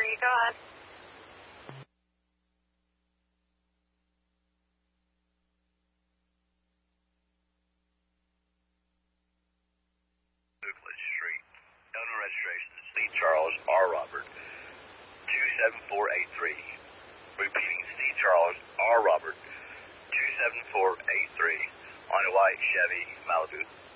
Chevy. Go ahead. Euclid Street. Owner registration, Steve Charles R. Robert, 27483. Repeating, Steve Charles R. Robert, 27483 on a white Chevy Malibu.